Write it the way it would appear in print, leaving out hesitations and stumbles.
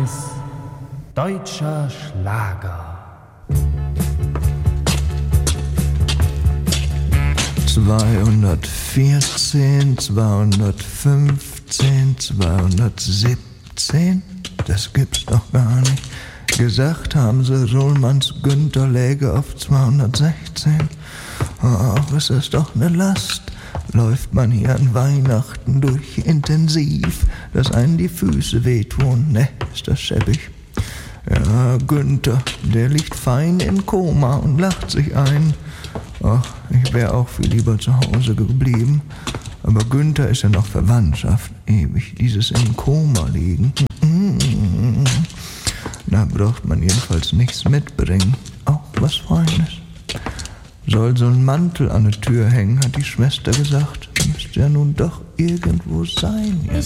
ist deutscher Schlager. 214, 215, 217, das gibt's doch gar nicht. Gesagt haben sie, Rollmanns Günther läge auf 216. Ach, ist das doch eine Last. Läuft man hier an Weihnachten durch intensiv, dass einen die Füße wehtun. Ne, ist das schäbig. Ja, Günther, der liegt fein in Koma und lacht sich ein. Ach, ich wäre auch viel lieber zu Hause geblieben. Aber Günther ist ja noch Verwandtschaft. Ewig dieses im Koma liegen. Da braucht man jedenfalls nichts mitbringen. Auch was Feines. Soll so ein Mantel an der Tür hängen, hat die Schwester gesagt. Müsste ja nun doch irgendwo sein.